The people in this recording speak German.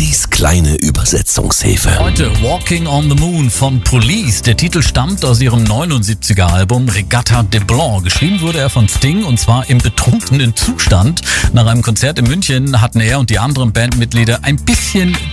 Ollis kleine Übersetzungshilfe. Heute Walking on the Moon von Police. Der Titel stammt aus ihrem 79er-Album Regatta de Blanc. Geschrieben wurde er von Sting und zwar im betrunkenen Zustand. Nach einem Konzert in München hatten er und die anderen Bandmitglieder ein bisschen